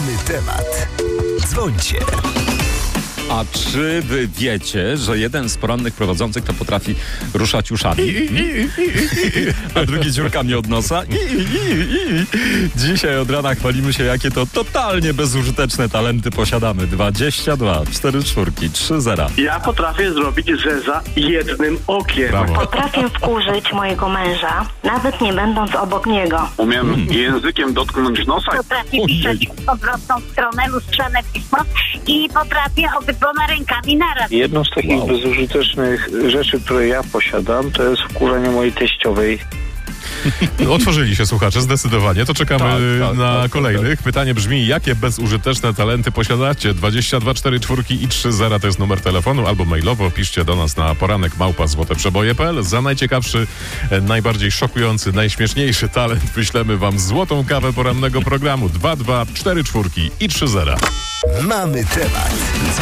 Mamy temat. Dzwońcie. A czy wy wiecie, że jeden z porannych prowadzących to potrafi ruszać uszami, a drugi dziurkami od nosa? Dzisiaj od rana chwalimy się, jakie to totalnie bezużyteczne talenty posiadamy. 22, 4 czwórki, 3 zera. Ja potrafię zrobić zeza jednym okiem. Brawo. Potrafię wkurzyć mojego męża, nawet nie będąc obok niego. Umiem językiem dotknąć nosa. Potrafię pisać w odwrotną stronę, lustrzane pismo i potrafię obydwoma rękami naraz. Jedną z takich bezużytecznych rzeczy, które ja posiadam, to jest wkurzenie mojej teściowej. Otworzyli się słuchacze, zdecydowanie. To czekamy na kolejnych. Tak. Pytanie brzmi, jakie bezużyteczne talenty posiadacie? 22 4 czwórki i 3 zera to jest numer telefonu, albo mailowo piszcie do nas na poranek@złoteprzeboje.pl. Za najciekawszy, najbardziej szokujący, najśmieszniejszy talent wyślemy wam złotą kawę porannego programu. 22 4 czwórki i 3 zera. Mamy temat.